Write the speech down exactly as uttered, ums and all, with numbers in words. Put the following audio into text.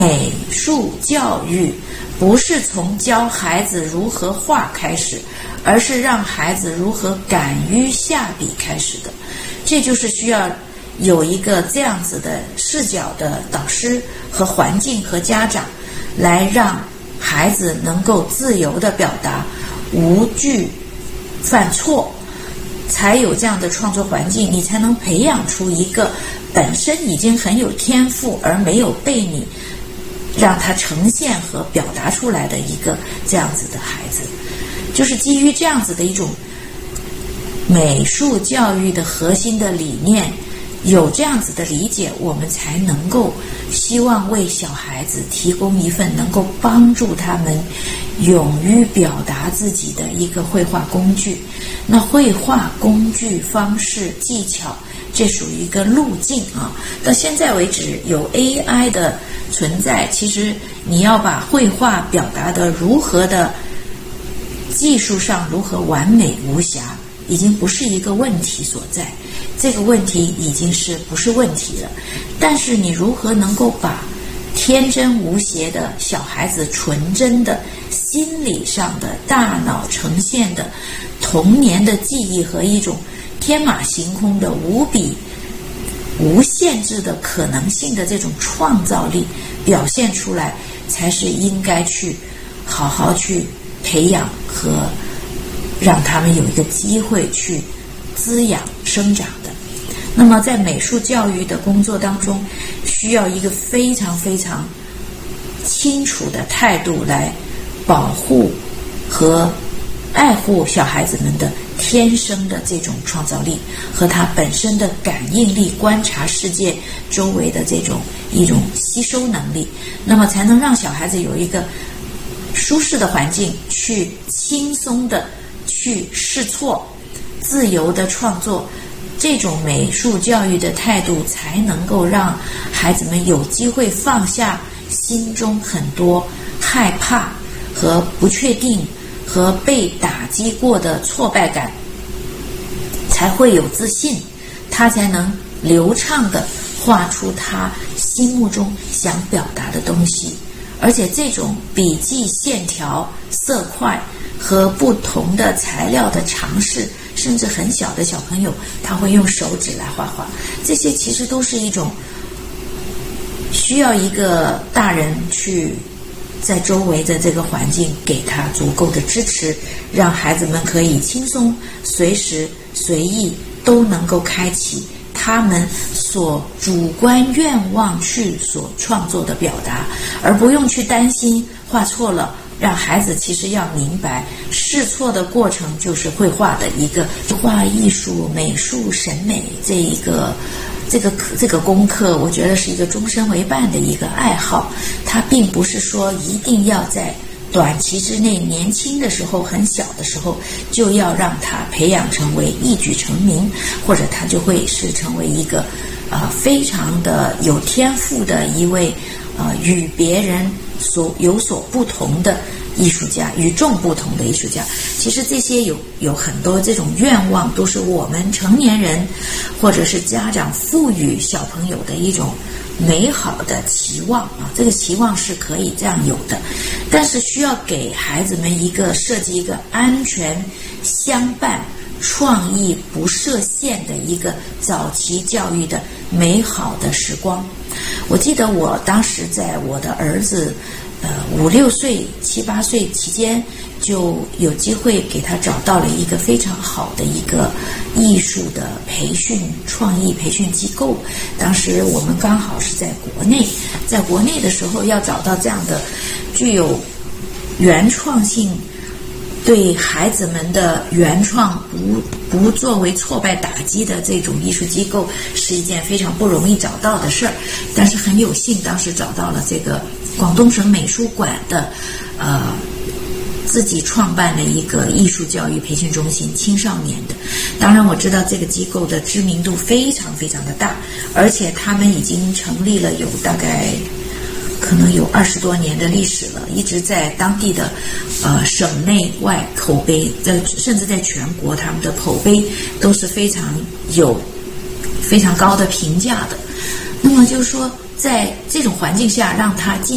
美术教育不是从教孩子如何画开始，而是让孩子如何敢于下笔开始的。这就是需要有一个这样子的视角的导师和环境和家长，来让孩子能够自由的表达，无惧犯错，才有这样的创作环境，你才能培养出一个本身已经很有天赋而没有被你让他呈现和表达出来的一个这样子的孩子。就是基于这样子的一种美术教育的核心的理念，有这样子的理解，我们才能够希望为小孩子提供一份能够帮助他们勇于表达自己的一个绘画工具。那绘画工具方式技巧，这属于一个路径啊。到现在为止，有 A I 的存在，其实你要把绘画表达的如何的技术上如何完美无瑕，已经不是一个问题所在，这个问题已经是不是问题了。但是你如何能够把天真无邪的小孩子纯真的心理上的大脑呈现的童年的记忆和一种天马行空的无比无限制的可能性的这种创造力表现出来，才是应该去好好去培养和让他们有一个机会去滋养生长的。那么在美术教育的工作当中，需要一个非常非常清楚的态度来保护和爱护小孩子们的天生的这种创造力和他本身的感应力，观察世界周围的这种一种吸收能力，那么才能让小孩子有一个舒适的环境去轻松的去试错，自由的创作。这种美术教育的态度才能够让孩子们有机会放下心中很多害怕和不确定和被打击过的挫败感，才会有自信，他才能流畅地画出他心目中想表达的东西。而且这种笔记线条色块和不同的材料的尝试，甚至很小的小朋友他会用手指来画画，这些其实都是一种需要一个大人去在周围的这个环境给他足够的支持，让孩子们可以轻松随时随意都能够开启他们所主观愿望去所创作的表达，而不用去担心画错了。让孩子其实要明白，试错的过程就是绘画的一个画艺术、美术、审美这一个这个这个功课，我觉得是一个终身为伴的一个爱好。它并不是说一定要在短期之内，年轻的时候很小的时候就要让他培养成为一举成名，或者他就会是成为一个呃非常的有天赋的一位呃与别人所有所不同的艺术家，与众不同的艺术家。其实这些有有很多这种愿望，都是我们成年人或者是家长赋予小朋友的一种美好的期望啊，这个期望是可以这样有的，但是需要给孩子们一个设计一个安全相伴、创意不设限的一个早期教育的美好的时光。我记得我当时在我的儿子呃五六岁、七八岁期间，就有机会给他找到了一个非常好的一个艺术的培训、创意培训机构。当时我们刚好是在国内，在国内的时候要找到这样的具有原创性，对孩子们的原创不不作为挫败打击的这种艺术机构，是一件非常不容易找到的事儿。但是很有幸，当时找到了这个广东省美术馆的呃自己创办的一个艺术教育培训中心，青少年的。当然我知道这个机构的知名度非常非常的大，而且他们已经成立了有大概可能有二十多年的历史了，一直在当地的呃省内外口碑，甚至在全国他们的口碑都是非常有非常高的评价的。那么就是说在这种环境下让他进